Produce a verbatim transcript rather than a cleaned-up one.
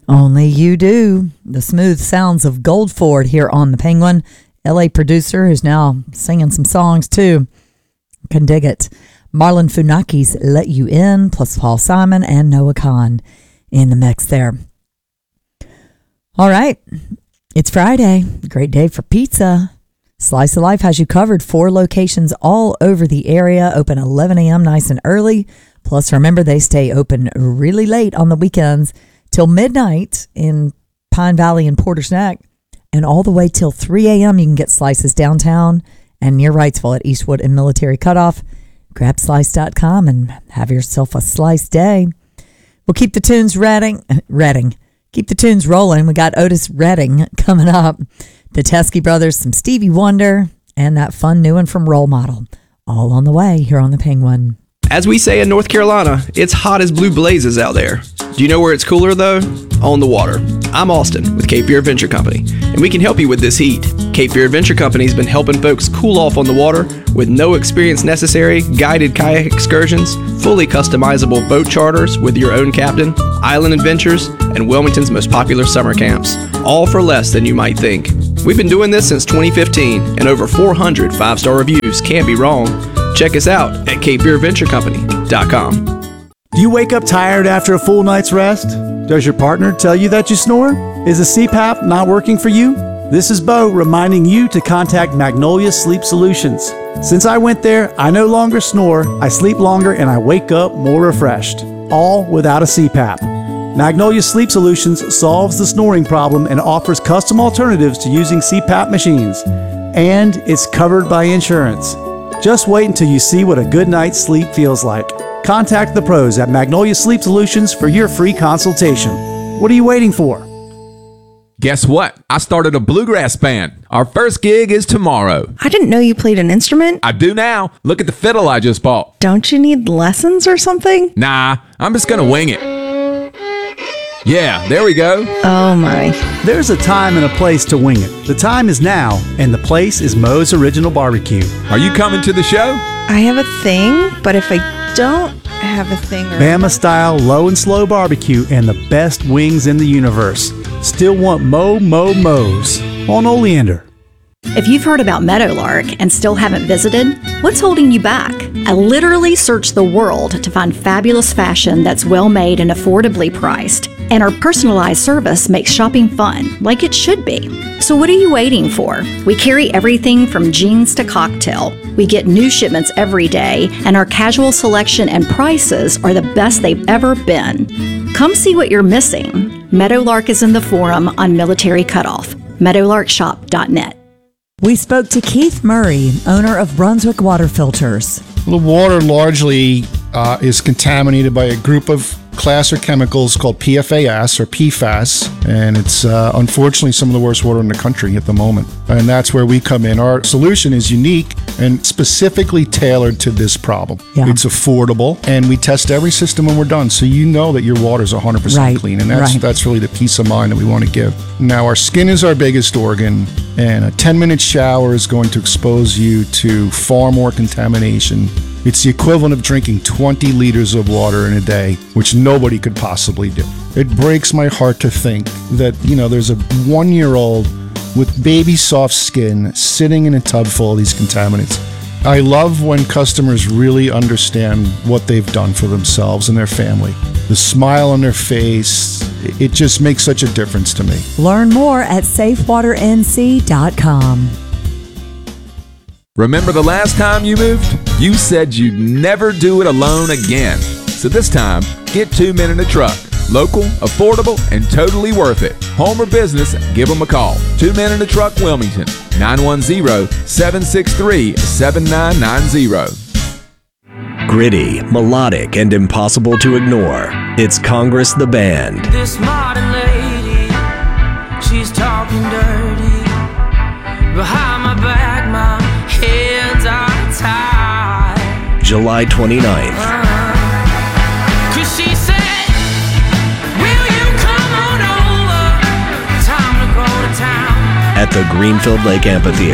Only you do. The smooth sounds of Goldford here on The Penguin. L A producer who's now singing some songs too. Can dig it. Marlon Funaki's Let You In, plus Paul Simon and Noah Kahan in the mix there. All right. It's Friday. Great day for pizza. Slice of Life has you covered. Four locations all over the area. Open eleven a.m. nice and early. Plus, remember, they stay open really late on the weekends till midnight in Pine Valley and Porter's Neck. And all the way till three a.m. you can get slices downtown and near Wrightsville at Eastwood and Military Cutoff. Grab slice dot com and have yourself a slice day. We'll keep the tunes reading. Reading. Keep the tunes rolling. We got Otis Redding coming up. The Teskey Brothers, some Stevie Wonder, and that fun new one from Role Model. All on the way here on The Penguin. As we say in North Carolina, it's hot as blue blazes out there. Do you know where it's cooler though? On the water. I'm Austin with Cape Fear Adventure Company, and we can help you with this heat. Cape Fear Adventure Company has been helping folks cool off on the water with no experience necessary, guided kayak excursions, fully customizable boat charters with your own captain, island adventures, and Wilmington's most popular summer camps, all for less than you might think. We've been doing this since twenty fifteen, and over four hundred five-star reviews. Can't be wrong. Check us out at cape fear adventure company dot com. Do you wake up tired after a full night's rest? Does your partner tell you that you snore? Is a C PAP not working for you? This is Bo reminding you to contact Magnolia Sleep Solutions. Since I went there, I no longer snore, I sleep longer, and I wake up more refreshed. All without a C PAP. Magnolia Sleep Solutions solves the snoring problem and offers custom alternatives to using C PAP machines. And it's covered by insurance. Just wait until you see what a good night's sleep feels like. Contact the pros at Magnolia Sleep Solutions for your free consultation. What are you waiting for? Guess what? I started a bluegrass band. Our first gig is tomorrow. I didn't know you played an instrument. I do now. Look at the fiddle I just bought. Don't you need lessons or something? Nah, I'm just gonna wing it. Yeah, there we go. Oh my. There's a time and a place to wing it. The time is now, and the place is Moe's Original Barbecue. Are you coming to the show? I have a thing, but if I don't have a thing... Or Bama-style low and slow barbecue and the best wings in the universe. Still want Mo Mo Mo's on Oleander. If you've heard about Meadowlark and still haven't visited, what's holding you back? I literally searched the world to find fabulous fashion that's well made and affordably priced. And our personalized service makes shopping fun, like it should be. So what are you waiting for? We carry everything from jeans to cocktail. We get new shipments every day, and our casual selection and prices are the best they've ever been. Come see what you're missing. Meadowlark is in the Forum on Military Cutoff. meadowlark shop dot net. We spoke to Keith Murray, owner of Brunswick Water Filters. The water largely uh, is contaminated by a group of class or chemicals called P F A S or P FAS, and it's uh, unfortunately some of the worst water in the country at the moment. And that's where we come in. Our solution is unique and specifically tailored to this problem. Yeah. It's affordable, and we test every system when we're done, so you know that your water is one hundred percent Right, clean, and that's right. that's really the peace of mind that we want to give. Now, our skin is our biggest organ, and a ten-minute shower is going to expose you to far more contamination. It's the equivalent of drinking twenty liters of water in a day, which nobody could possibly do. It breaks my heart to think that, you know, there's a one-year-old with baby soft skin sitting in a tub full of these contaminants. I love when customers really understand what they've done for themselves and their family. The smile on their face, it just makes such a difference to me. Learn more at safe water n c dot com. Remember the last time you moved? You said you'd never do it alone again. So this time, get two men in a truck. Local, affordable, and totally worth it. Home or business, give them a call. Two Men in a Truck, Wilmington. nine one zero, seven six three, seven nine nine zero. Gritty, melodic, and impossible to ignore. It's Congress the Band. This modern lady, she's talking dirty. Behind my back, my hands are tied. July twenty-ninth. Uh, Cause she said, will you come on over? Time to go to town. At the Greenfield Lake Amphitheater.